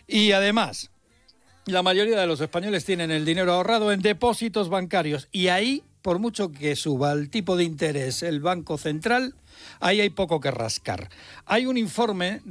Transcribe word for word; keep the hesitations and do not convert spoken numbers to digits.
Y además, la mayoría de los españoles tienen el dinero ahorrado en depósitos bancarios y ahí, por mucho que suba el tipo de interés el Banco Central, ahí hay poco que rascar. Hay un informe